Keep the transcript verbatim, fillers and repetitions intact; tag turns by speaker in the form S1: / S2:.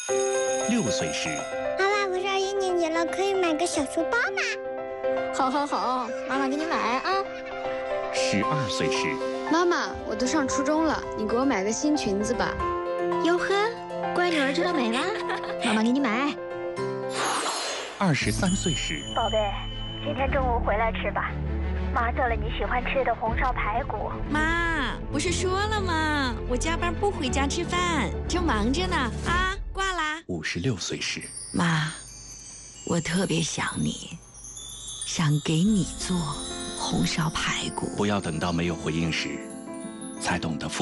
S1: 六岁时，
S2: 妈妈，我上一年级了，可以买个小书包吗？
S3: 好，好，好，妈妈给你买啊。
S1: 十二岁时，
S4: 妈妈，我都上初中了，你给我买个新裙子吧。
S3: 哟呵，乖女儿知道美啦，妈妈给你买。
S1: 二十三岁时，
S5: 宝贝，今天中午回来吃吧，妈做了你喜欢吃的红烧排骨。
S6: 妈，不是说了吗？我加班不回家吃饭，正忙着呢。啊，挂啦。
S1: 五十六岁时，
S6: 妈，我特别想你，想给你做红烧排骨。
S1: 不要等到没有回应时，才懂得付。